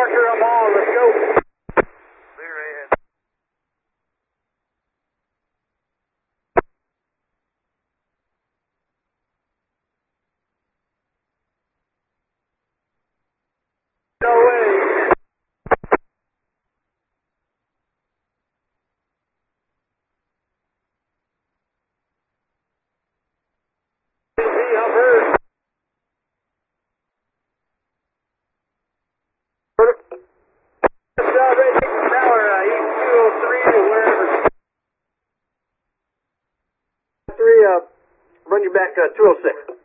Parker, I'm on. Let's go. Clear ahead. No way. Humber. Tower, E203 or wherever. 3, run you back 206.